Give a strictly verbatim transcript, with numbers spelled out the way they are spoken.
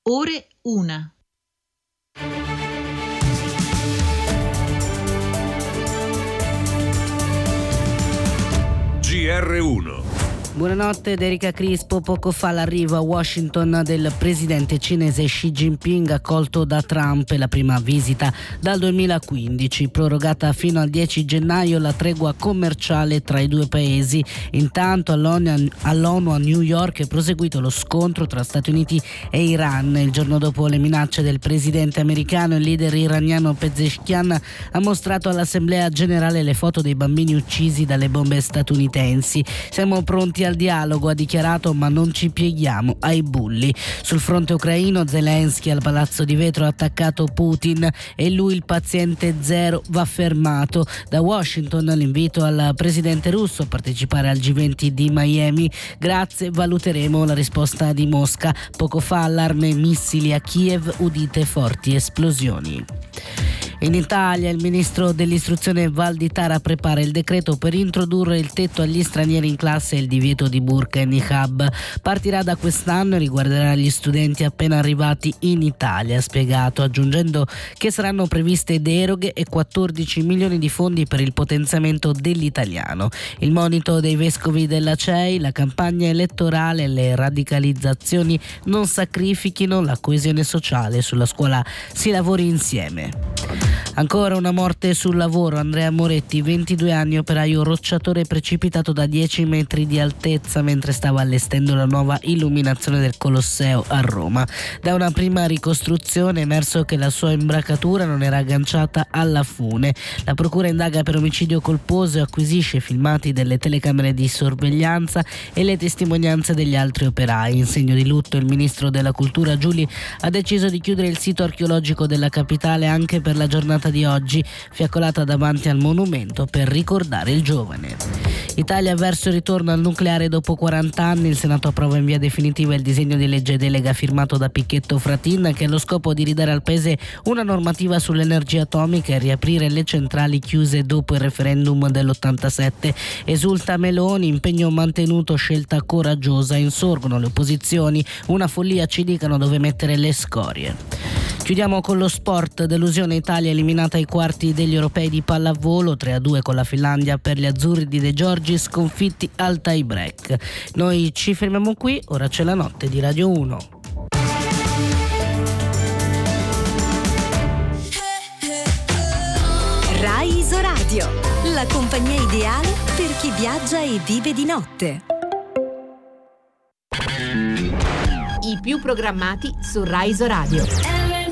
Ore una. G R uno. Buonanotte, da Erika Crispo. Poco fa l'arrivo a Washington del presidente cinese Xi Jinping, accolto da Trump, la prima visita dal duemilaquindici, prorogata fino al dieci gennaio la tregua commerciale tra i due paesi. Intanto all'ONU, all'ONU a New York è proseguito lo scontro tra Stati Uniti e Iran. Il giorno dopo le minacce del presidente americano, il leader iraniano Pezeshkian ha mostrato all'Assemblea generale le foto dei bambini uccisi dalle bombe statunitensi. Siamo pronti al dialogo, ha dichiarato, ma non ci pieghiamo ai bulli. Sul fronte ucraino, Zelensky al Palazzo di Vetro ha attaccato Putin e lui, il paziente zero, va fermato. Da Washington l'invito al presidente russo a partecipare al G venti di Miami. Grazie, valuteremo la risposta di Mosca. Poco fa allarme missili a Kiev, udite forti esplosioni. In Italia il ministro dell'istruzione Valditara prepara il decreto per introdurre il tetto agli stranieri in classe e il divieto di burqa e niqab. Partirà da quest'anno e riguarderà gli studenti appena arrivati in Italia, ha spiegato, aggiungendo che saranno previste deroghe e quattordici milioni di fondi per il potenziamento dell'italiano. Il monito dei vescovi della C E I: la campagna elettorale e le radicalizzazioni non sacrifichino la coesione sociale, sulla scuola si lavori insieme. Ancora una morte sul lavoro. Andrea Moretti, ventidue anni, operaio rocciatore, precipitato da dieci metri di altezza mentre stava allestendo la nuova illuminazione del Colosseo a Roma. Da una prima ricostruzione è emerso che la sua imbracatura non era agganciata alla fune. La procura indaga per omicidio colposo e acquisisce filmati delle telecamere di sorveglianza e le testimonianze degli altri operai. In segno di lutto il ministro della cultura Giuli ha deciso di chiudere il sito archeologico della capitale anche per la giornata di oggi, fiaccolata davanti al monumento per ricordare il giovane. Italia verso il ritorno al nucleare dopo quaranta anni. Il Senato approva in via definitiva il disegno di legge delega firmato da Picchetto Fratin, che ha lo scopo di ridare al Paese una normativa sull'energia atomica e riaprire le centrali chiuse dopo il referendum dell'ottantasette. Esulta Meloni: impegno mantenuto, scelta coraggiosa. Insorgono le opposizioni, una follia, ci dicano dove mettere le scorie. Chiudiamo con lo sport. Delusione Italia eliminata ai quarti degli europei di pallavolo, tre a due con la Finlandia per gli azzurri di De Giorgi, sconfitti al tie break. Noi ci fermiamo qui, ora c'è la notte di Radio uno. Rai Isoradio, la compagnia ideale per chi viaggia e vive di notte. I più programmati su Rai Isoradio.